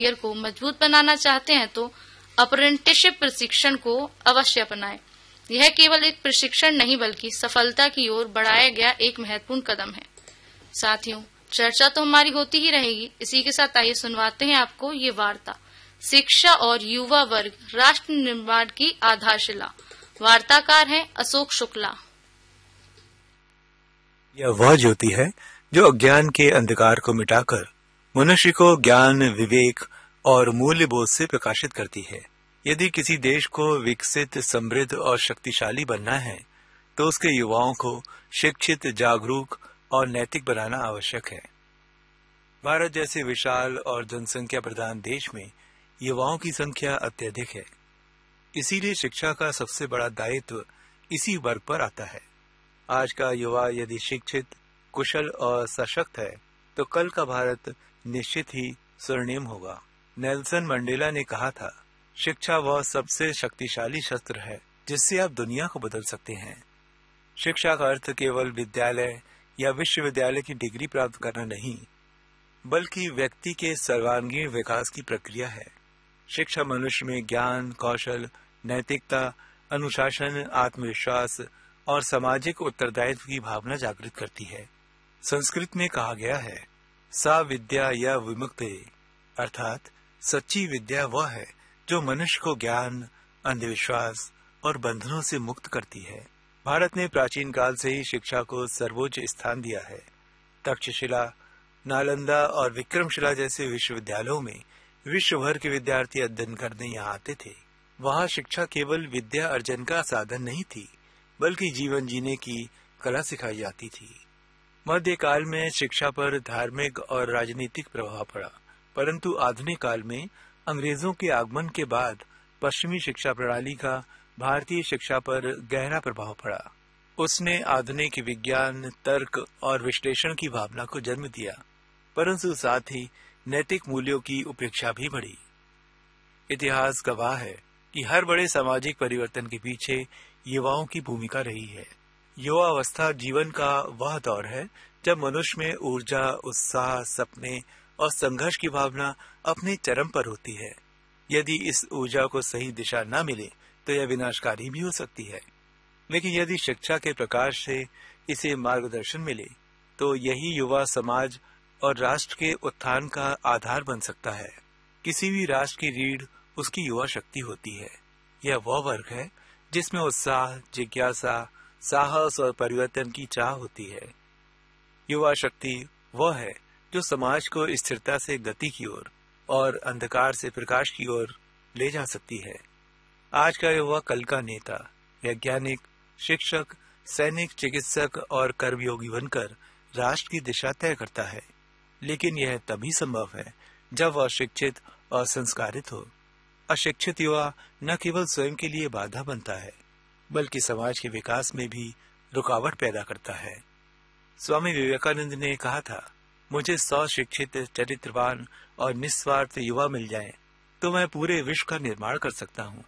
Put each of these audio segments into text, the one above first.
Career को मजबूत बनाना चाहते हैं तो अप्रेंटिसशिप प्रशिक्षण को अवश्य अपनाएं। यह केवल एक प्रशिक्षण नहीं बल्कि सफलता की ओर बढ़ाया गया एक महत्वपूर्ण कदम है। साथियों, चर्चा तो हमारी होती ही रहेगी। इसी के साथ आइए सुनवाते हैं आपको ये वार्ता, शिक्षा और युवा वर्ग राष्ट्र निर्माण की आधारशिला। वार्ताकार हैं अशोक शुक्ला। यह वह ज्योति है जो अज्ञान के अंधकार को मिटाकर मनुष्य को ज्ञान, विवेक और मूल्य बोध से प्रकाशित करती है। यदि किसी देश को विकसित, समृद्ध और शक्तिशाली बनना है तो उसके युवाओं को शिक्षित, जागरूक और नैतिक बनाना आवश्यक है। भारत जैसे विशाल और जनसंख्या प्रधान देश में युवाओं की संख्या अत्यधिक है। इसीलिए शिक्षा का सबसे बड़ा दायित्व इसी वर्ग पर आता है। आज का युवा यदि शिक्षित, कुशल और सशक्त है तो कल का भारत निश्चित ही स्वर्णिम होगा। नेल्सन मंडेला ने कहा था, शिक्षा वह सबसे शक्तिशाली शस्त्र है जिससे आप दुनिया को बदल सकते हैं। शिक्षा का अर्थ केवल विद्यालय या विश्वविद्यालय की डिग्री प्राप्त करना नहीं, बल्कि व्यक्ति के सर्वांगीण विकास की प्रक्रिया है। शिक्षा मनुष्य में ज्ञान, कौशल, नैतिकता, अनुशासन, आत्मविश्वास और सामाजिक उत्तरदायित्व की भावना जागृत करती है। संस्कृत में कहा गया है, सा विद्या या विमुक्ते, अर्थात सच्ची विद्या वह है जो मनुष्य को ज्ञान, अंधविश्वास और बंधनों से मुक्त करती है। भारत ने प्राचीन काल से ही शिक्षा को सर्वोच्च स्थान दिया है। तक्षशिला, नालंदा और विक्रमशिला जैसे विश्वविद्यालयों में विश्व भर के विद्यार्थी अध्ययन करने यहाँ आते थे। वहाँ शिक्षा केवल विद्या अर्जन का साधन नहीं थी, बल्कि जीवन जीने की कला सिखाई जाती थी। मध्यकाल में शिक्षा पर धार्मिक और राजनीतिक प्रभाव पड़ा, परंतु आधुनिक काल में अंग्रेजों के आगमन के बाद पश्चिमी शिक्षा प्रणाली का भारतीय शिक्षा पर गहरा प्रभाव पड़ा। उसने आधुनिक विज्ञान, तर्क और विश्लेषण की भावना को जन्म दिया, परंतु साथ ही नैतिक मूल्यों की उपेक्षा भी बढ़ी। इतिहास गवाह है कि हर बड़े सामाजिक परिवर्तन के पीछे युवाओं की भूमिका रही है। युवावस्था जीवन का वह दौर है जब मनुष्य में ऊर्जा, उत्साह, सपने और संघर्ष की भावना अपने चरम पर होती है। यदि इस ऊर्जा को सही दिशा न मिले तो यह विनाशकारी भी हो सकती है, लेकिन यदि शिक्षा के प्रकाश से इसे मार्गदर्शन मिले तो यही युवा समाज और राष्ट्र के उत्थान का आधार बन सकता है। किसी भी राष्ट्र की रीढ़ उसकी युवा शक्ति होती है। यह वह वर्ग है जिसमें उत्साह, जिज्ञासा, साहस और परिवर्तन की चाह होती है। युवा शक्ति वह है जो समाज को स्थिरता से गति की ओर और अंधकार से प्रकाश की ओर ले जा सकती है। आज का युवा कल का नेता, वैज्ञानिक, शिक्षक, सैनिक, चिकित्सक और कर्मयोगी बनकर राष्ट्र की दिशा तय करता है, लेकिन यह तभी संभव है जब वह शिक्षित और संस्कारित हो। अशिक्षित युवा न केवल स्वयं के लिए बाधा बनता है, बल्कि समाज के विकास में भी रुकावट पैदा करता है। स्वामी विवेकानंद ने कहा था, मुझे 100 शिक्षित, चरित्रवान और निस्वार्थ युवा मिल जाएं, तो मैं पूरे विश्व का निर्माण कर सकता हूँ।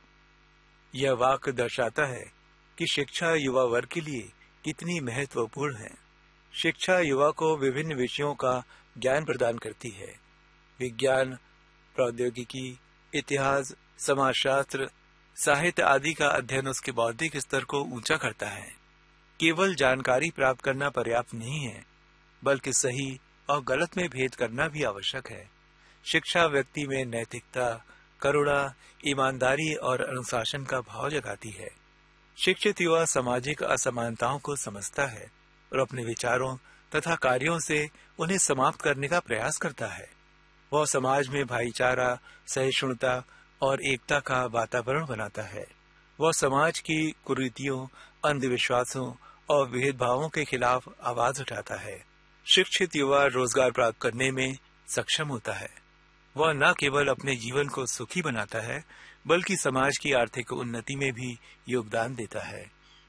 यह वाक्य दर्शाता है कि शिक्षा युवा वर्ग के लिए कितनी महत्वपूर्ण है। शिक्षा युवा को विभिन्न विषयों का ज्ञान प्रदान करती है। विज्ञान, प्रौद्योगिकी, इतिहास, समाजशास्त्र, साहित्य आदि का अध्ययन उसके बौद्धिक स्तर को ऊंचा करता है। केवल जानकारी प्राप्त करना पर्याप्त नहीं है, बल्कि सही और गलत में भेद करना भी आवश्यक है। शिक्षा व्यक्ति में नैतिकता, करुणा, ईमानदारी और अनुशासन का भाव जगाती है। शिक्षित युवा सामाजिक असमानताओं को समझता है और अपने विचारों तथा कार्यों से उन्हें समाप्त करने का प्रयास करता है। वह समाज में भाईचारा, सहिष्णुता और एकता का वातावरण बनाता है। वह समाज की कुरीतियों, अंधविश्वासों और भेदभावों के खिलाफ आवाज उठाता है। शिक्षित युवा रोजगार प्राप्त करने में सक्षम होता है। वह न केवल अपने जीवन को सुखी बनाता है, बल्कि समाज की आर्थिक उन्नति में भी योगदान देता है।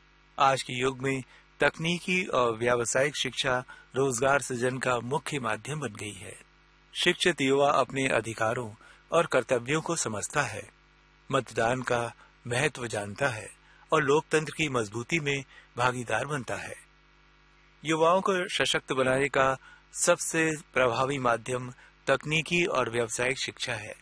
आज के युग में तकनीकी और व्यावसायिक शिक्षा रोजगार सृजन का मुख्य माध्यम बन गई है। शिक्षित युवा अपने अधिकारों और कर्तव्यों को समझता है, मतदान का महत्व जानता है और लोकतंत्र की मजबूती में भागीदार बनता है। युवाओं को सशक्त बनाने का सबसे प्रभावी माध्यम तकनीकी और व्यावसायिक शिक्षा है।